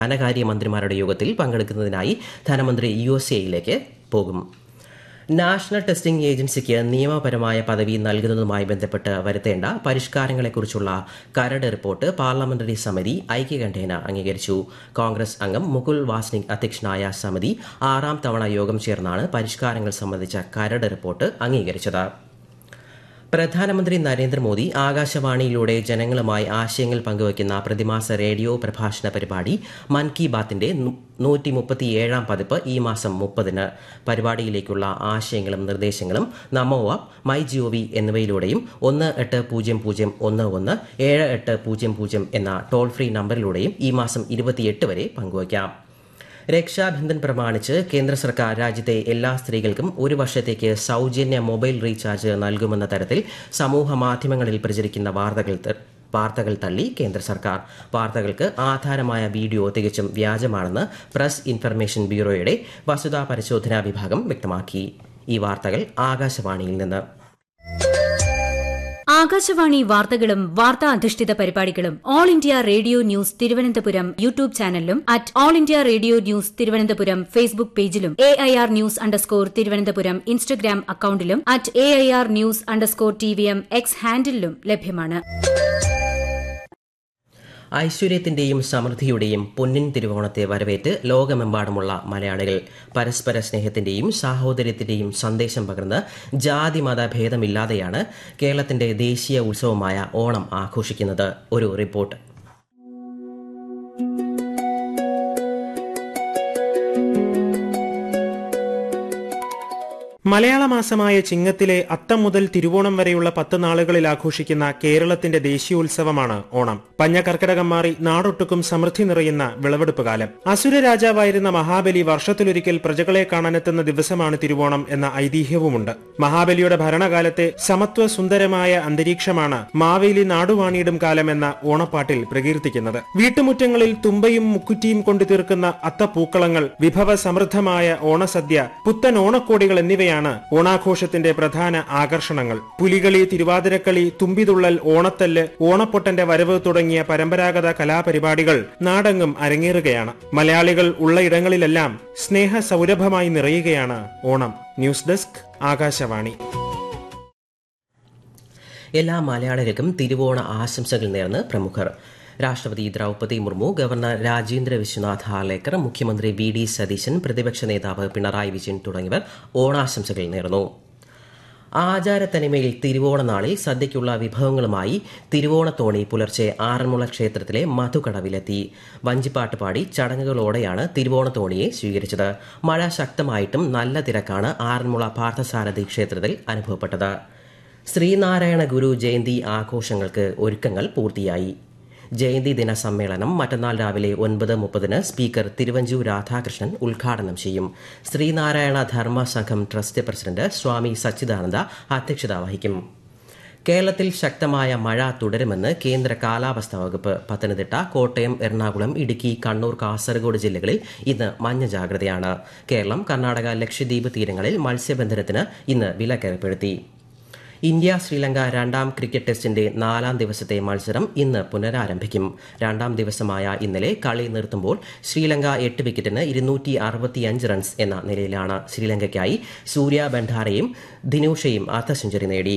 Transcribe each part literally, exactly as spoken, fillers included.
ധനകാര്യമന്ത്രിമാരുടെ യോഗത്തിൽ പങ്കെടുക്കുന്നതിനായി ധനമന്ത്രി U S എയിലേക്ക് പോകും. നാഷണൽ ടെസ്റ്റിംഗ് ഏജൻസിക്ക് നിയമപരമായ പദവി നൽകുന്നതുമായി ബന്ധപ്പെട്ട് വരുത്തേണ്ട പരിഷ്കാരങ്ങളെക്കുറിച്ചുള്ള കരട് റിപ്പോർട്ട് പാർലമെന്ററി സമിതി ഐക്യകണ്ഠേന അംഗീകരിച്ചു. കോൺഗ്രസ് അംഗം മുകുൾ വാസ്നിക് അധ്യക്ഷനായ സമിതി ആറാം തവണ യോഗം ചേർന്നാണ് പരിഷ്കാരങ്ങൾ സംബന്ധിച്ച കരട് റിപ്പോർട്ട് അംഗീകരിച്ചത്. പ്രധാനമന്ത്രി നരേന്ദ്രമോദി ആകാശവാണിയിലൂടെ ജനങ്ങളുമായി ആശയങ്ങൾ പങ്കുവയ്ക്കുന്ന പ്രതിമാസ റേഡിയോ പ്രഭാഷണ പരിപാടി മൻ കി ബാത്തിന്റെ നൂറ്റി മുപ്പത്തിയേഴാം പതിപ്പ് ഈ മാസം മുപ്പതിന്. പരിപാടിയിലേക്കുള്ള ആശയങ്ങളും നിർദ്ദേശങ്ങളും നമോ ആപ്പ്, മൈ ജിഒവി എന്നിവയിലൂടെയും ഒന്ന് എട്ട് പൂജ്യം പൂജ്യം ഒന്ന് ഒന്ന് ഏഴ് എട്ട് പൂജ്യം പൂജ്യം എന്ന ടോൾ ഫ്രീ നമ്പറിലൂടെയും ഈ മാസം ഇരുപത്തിയെട്ട് വരെ പങ്കുവയ്ക്കാം. രക്ഷാബന്ധൻ പ്രമാണിച്ച് കേന്ദ്ര സർക്കാർ രാജ്യത്തെ എല്ലാ സ്ത്രീകൾക്കും ഒരു വർഷത്തേക്ക് സൌജന്യ മൊബൈൽ റീചാർജ് നൽകുമെന്ന തരത്തിൽ സമൂഹ മാധ്യമങ്ങളിൽ പ്രചരിക്കുന്ന വാർത്തകൾ വാർത്തകൾ തള്ളി കേന്ദ്ര സർക്കാർ. വാർത്തകൾക്ക് ആധാരമായ വീഡിയോ തികച്ചും വ്യാജമാണെന്ന് പ്രസ് ഇൻഫർമേഷൻ ബ്യൂറോയുടെ വസ്തുതാ പരിശോധനാ വിഭാഗം വ്യക്തമാക്കി. ഈ വാർത്തകൾ ആകാശവാണിയിൽ നിന്ന്. ആകാശവാണി വാർത്തകളും വാർത്താ അധിഷ്ഠിത പരിപാടികളും all India radio news Thiruvananthapuram YouTube ചാനലിലും at all India radio news Thiruvananthapuram Facebook പേജിലും A I R news underscore Thiruvananthapuram Instagram അക്കൌണ്ടിലും at A I R news underscore T V M X ഹാൻഡിലും ലഭ്യമാണ്. ഐശ്വര്യത്തിന്റെയും സമൃദ്ധിയുടെയും പൊന്നിൻ തിരുവോണത്തെ വരവേറ്റ് ലോകമെമ്പാടുമുള്ള മലയാളികൾ പരസ്പര സ്നേഹത്തിന്റെയും സാഹോദര്യത്തിന്റെയും സന്ദേശം പകർന്ന് ജാതി മത ഭേദമില്ലാതെയാണ് കേരളത്തിന്റെ ദേശീയ ഉത്സവമായ ഓണം ആഘോഷിക്കുന്നത്. ഒരു റിപ്പോർട്ട്. മലയാള മാസമായ ചിങ്ങത്തിലെ അത്തം മുതൽ തിരുവോണം വരെയുള്ള പത്ത് നാളുകളിൽ ആഘോഷിക്കുന്ന കേരളത്തിന്റെ ദേശീയോത്സവമാണ് ഓണം. പഞ്ഞകർക്കിടകം മാറി നാടൊട്ടുക്കും സമൃദ്ധി നിറയുന്ന വിളവെടുപ്പ് കാലം. അസുര രാജാവായിരുന്ന മഹാബലി വർഷത്തിലൊരിക്കൽ പ്രജകളെ കാണാനെത്തുന്ന ദിവസമാണ് തിരുവോണം എന്ന ഐതിഹ്യവുമുണ്ട്. മഹാബലിയുടെ ഭരണകാലത്തെ സമത്വ സുന്ദരമായ അന്തരീക്ഷമാണ് മാവേലി നാടുവാണിയിടും കാലം എന്ന ഓണപ്പാട്ടിൽ പ്രകീർത്തിക്കുന്നത്. വീട്ടുമുറ്റങ്ങളിൽ തുമ്പയും മുക്കുറ്റിയും കൊണ്ടു തീർക്കുന്ന അത്തപ്പൂക്കളങ്ങൾ, വിഭവ സമൃദ്ധമായ ഓണസദ്യ, പുത്തൻ ഓണക്കോടികൾ എന്നിവയാണ് ഓണാഘോഷത്തിന്റെ പ്രധാന ആകർഷണങ്ങൾ. പുലികളി, തിരുവാതിരക്കളി, തുമ്പിതുള്ളൽ, ഓണത്തല്ല്, ഓണപ്പൊട്ടന്റെ വരവ് തുടങ്ങിയ പരമ്പരാഗത കലാപരിപാടികൾ നാടെങ്ങും അരങ്ങേറുകയാണ്. മലയാളികൾ ഉള്ളയിടങ്ങളിലെല്ലാം സ്നേഹ സൗരഭമായി നിറയുകയാണ് ഓണം. News desk, Akashvani. എല്ലാ മലയാളികൾക്കും തിരുവോണ ആശംസകൾ നേർന്ന് പ്രമുഖർ. രാഷ്ട്രപതി ദ്രൌപദി മുർമു, ഗവർണർ രാജേന്ദ്ര വിശ്വനാഥ് ഹാർലേക്കർ, മുഖ്യമന്ത്രി വി ഡി സതീശൻ, പ്രതിപക്ഷ നേതാവ് പിണറായി വിജയൻ തുടങ്ങിയവർ ഓണാശംസകൾ നേർന്നു. ആചാരത്തനിമയിൽ തിരുവോണ നാളിൽ സദ്യയ്ക്കുള്ള വിഭവങ്ങളുമായി തിരുവോണത്തോണി പുലർച്ചെ ആറന്മുള ക്ഷേത്രത്തിലെ മധുകടവിലെത്തി. വഞ്ചിപ്പാട്ട് പാടി ചടങ്ങുകളോടെയാണ് തിരുവോണത്തോണിയെ സ്വീകരിച്ചത്. മഴ ശക്തമായിട്ടും നല്ല തിരക്കാണ് ആറന്മുള പാർത്ഥസാരഥി ക്ഷേത്രത്തിൽ അനുഭവപ്പെട്ടത്. ശ്രീനാരായണ ഗുരു ജയന്തി ആഘോഷങ്ങൾക്ക് ഒരുക്കങ്ങൾ പൂർത്തിയായി. ജയന്തി ദിന സമ്മേളനം മറ്റന്നാൾ രാവിലെ ഒൻപത് മുപ്പതിന് സ്പീക്കർ തിരുവഞ്ചൂർ രാധാകൃഷ്ണൻ ഉദ്ഘാടനം ചെയ്യും. ശ്രീനാരായണ ധർമ്മ സംഘം ട്രസ്റ്റ് പ്രസിഡന്റ് സ്വാമി സച്ചിദാനന്ദ അധ്യക്ഷത വഹിക്കും. കേരളത്തിൽ ശക്തമായ മഴ തുടരുമെന്ന് കേന്ദ്ര കാലാവസ്ഥാ വകുപ്പ്. പത്തനംതിട്ട, കോട്ടയം, എറണാകുളം, ഇടുക്കി, കണ്ണൂർ, കാസർഗോഡ് ജില്ലകളിൽ ഇന്ന് മഞ്ഞ ജാഗ്രതയാണ്. കേരളം, കർണാടക, ലക്ഷദ്വീപ് തീരങ്ങളിൽ മത്സ്യബന്ധനത്തിന് ഇന്ന് വിലക്കേർപ്പെടുത്തി. ഇന്ത്യ ശ്രീലങ്ക രണ്ടാം ക്രിക്കറ്റ് ടെസ്റ്റിന്റെ നാലാം ദിവസത്തെ മത്സരം ഇന്ന് പുനരാരംഭിക്കും. രണ്ടാം ദിവസമായ ഇന്നലെ കളി നിർത്തുമ്പോൾ ശ്രീലങ്ക എട്ട് വിക്കറ്റിന് ഇരുന്നൂറ്റി അറുപത്തിയഞ്ച് റൺസ് എന്ന നിലയിലാണ്. ശ്രീലങ്കയ്ക്കായി സൂര്യ ബൻഡാരയും ദിനൂഷയും അർദ്ധ സെഞ്ചുറി നേടി.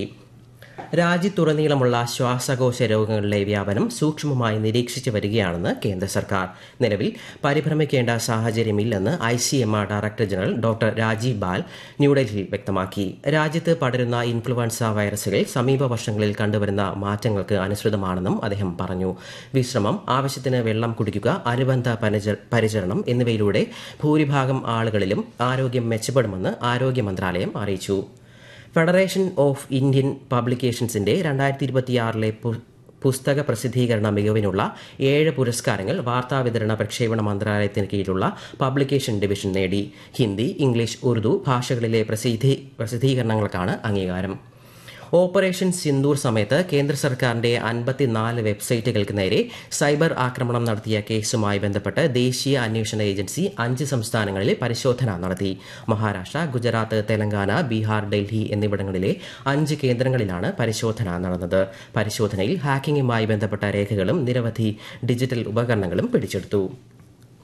രാജ്യത്തുടനീളമുള്ള ശ്വാസകോശ രോഗങ്ങളുടെ വ്യാപനം സൂക്ഷ്മമായി നിരീക്ഷിച്ചു വരികയാണെന്ന് കേന്ദ്ര സർക്കാർ. നിലവിൽ പരിഭ്രമിക്കേണ്ട സാഹചര്യമില്ലെന്ന് I C M R director general doctor Rajeev ബാൽ ന്യൂഡൽഹിയിൽ വ്യക്തമാക്കി. രാജ്യത്ത് പടരുന്ന ഇൻഫ്ലുവൻസ വൈറസുകൾ സമീപ വർഷങ്ങളിൽ കണ്ടുവരുന്ന മാറ്റങ്ങൾക്ക് അനുസൃതമാണെന്നും അദ്ദേഹം പറഞ്ഞു. വിശ്രമം, ആവശ്യത്തിന് വെള്ളം കുടിക്കുക, അനുബന്ധ പരിചരണം എന്നിവയിലൂടെ ഭൂരിഭാഗം ആളുകളിലും ആരോഗ്യം മെച്ചപ്പെടുമെന്ന് ആരോഗ്യ മന്ത്രാലയം അറിയിച്ചു. ഫെഡറേഷൻ ഓഫ് ഇന്ത്യൻ പബ്ലിക്കേഷൻസിന്റെ രണ്ടായിരത്തി ഇരുപത്തിയാറിലെ പുസ്തക പ്രസിദ്ധീകരണ മികവിനുള്ള ഏഴ് പുരസ്കാരങ്ങൾ വാർത്താവിതരണ പ്രക്ഷേപണ മന്ത്രാലയത്തിന് കീഴിലുള്ള പബ്ലിക്കേഷൻ ഡിവിഷൻ നേടി. ഹിന്ദി, ഇംഗ്ലീഷ്, ഉറുദു ഭാഷകളിലെ പ്രസിദ്ധീകരണങ്ങൾക്കാണ് അംഗീകാരം. ഓപ്പറേഷൻ സിന്ദൂർ സമയത്ത് കേന്ദ്ര സർക്കാരിന്റെ അൻപത്തിനാല് വെബ്സൈറ്റുകൾക്ക് നേരെ സൈബർ ആക്രമണം നടത്തിയ കേസുമായി ബന്ധപ്പെട്ട് ദേശീയ അന്വേഷണ ഏജൻസി അഞ്ച് സംസ്ഥാനങ്ങളിൽ പരിശോധന നടത്തി. മഹാരാഷ്ട്ര, ഗുജറാത്ത്, തെലങ്കാന, ബീഹാർ, ഡൽഹി എന്നിവിടങ്ങളിലെ അഞ്ച് കേന്ദ്രങ്ങളിലാണ് പരിശോധന നടന്നത്. പരിശോധനയിൽ ഹാക്കിംഗുമായി ബന്ധപ്പെട്ട രേഖകളും നിരവധി ഡിജിറ്റൽ ഉപകരണങ്ങളും പിടിച്ചെടുത്തു.